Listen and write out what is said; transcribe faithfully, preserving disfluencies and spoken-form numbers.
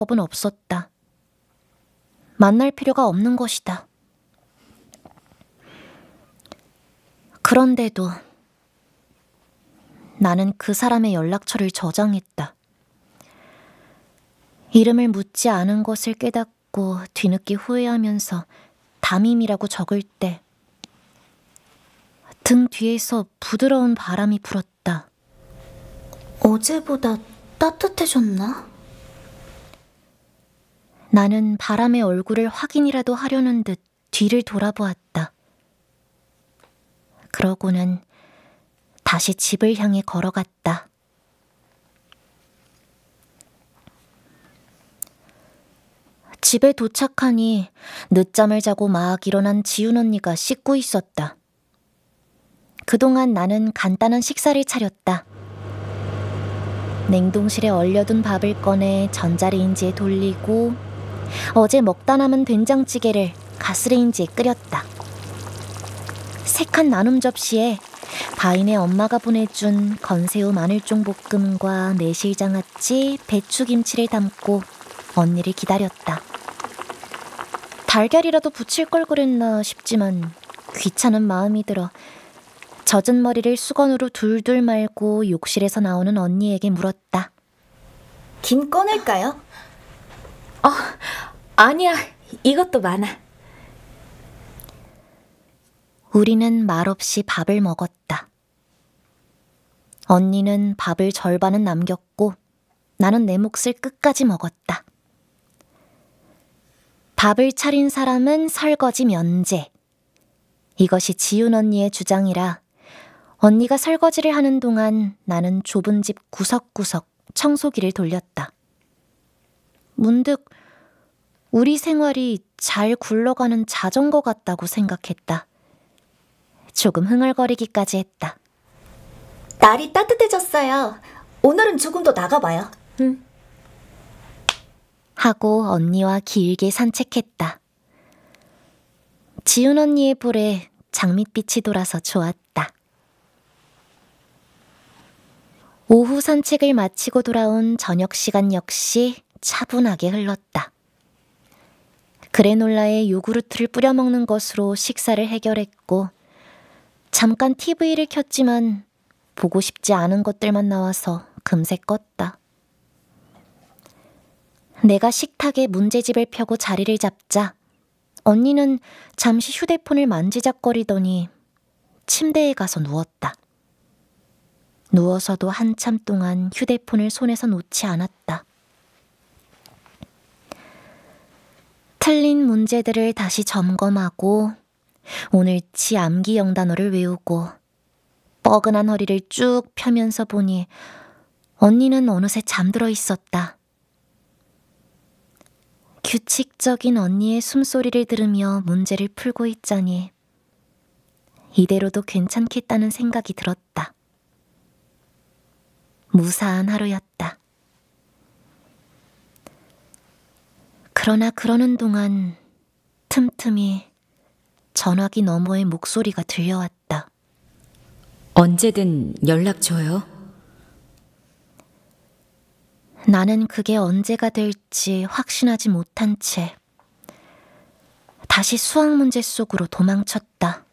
법은 없었다. 만날 필요가 없는 것이다. 그런데도 나는 그 사람의 연락처를 저장했다. 이름을 묻지 않은 것을 깨닫고 뒤늦게 후회하면서 담임이라고 적을 때 등 뒤에서 부드러운 바람이 불었다. 어제보다 따뜻해졌나? 나는 바람의 얼굴을 확인이라도 하려는 듯 뒤를 돌아보았다. 그러고는 다시 집을 향해 걸어갔다. 집에 도착하니 늦잠을 자고 막 일어난 지윤 언니가 씻고 있었다. 그동안 나는 간단한 식사를 차렸다. 냉동실에 얼려둔 밥을 꺼내 전자레인지에 돌리고 어제 먹다 남은 된장찌개를 가스레인지에 끓였다. 색한 나눔 접시에 바인의 엄마가 보내준 건새우 마늘종 볶음과 매실장아찌, 배추김치를 담고 언니를 기다렸다. 달걀이라도 부칠 걸 그랬나 싶지만 귀찮은 마음이 들어 젖은 머리를 수건으로 둘둘 말고 욕실에서 나오는 언니에게 물었다. 김 꺼낼까요? 어, 아니야. 이것도 많아. 우리는 말없이 밥을 먹었다. 언니는 밥을 절반은 남겼고 나는 내 몫을 끝까지 먹었다. 밥을 차린 사람은 설거지 면제. 이것이 지윤 언니의 주장이라 언니가 설거지를 하는 동안 나는 좁은 집 구석구석 청소기를 돌렸다. 문득 우리 생활이 잘 굴러가는 자전거 같다고 생각했다. 조금 흥얼거리기까지 했다. 날이 따뜻해졌어요. 오늘은 조금 더 나가봐요. 응. 하고 언니와 길게 산책했다. 지윤 언니의 볼에 장밋빛이 돌아서 좋았다. 오후 산책을 마치고 돌아온 저녁 시간 역시 차분하게 흘렀다. 그래놀라에 요구르트를 뿌려 먹는 것으로 식사를 해결했고 잠깐 티비를 켰지만 보고 싶지 않은 것들만 나와서 금세 껐다. 내가 식탁에 문제집을 펴고 자리를 잡자 언니는 잠시 휴대폰을 만지작거리더니 침대에 가서 누웠다. 누워서도 한참 동안 휴대폰을 손에서 놓지 않았다. 틀린 문제들을 다시 점검하고 오늘치 암기 영단어를 외우고 뻐근한 허리를 쭉 펴면서 보니 언니는 어느새 잠들어 있었다. 규칙적인 언니의 숨소리를 들으며 문제를 풀고 있자니 이대로도 괜찮겠다는 생각이 들었다. 무사한 하루였다. 그러나 그러는 동안 틈틈이 전화기 너머의 목소리가 들려왔다. 언제든 연락 줘요. 나는 그게 언제가 될지 확신하지 못한 채 다시 수학 문제 속으로 도망쳤다.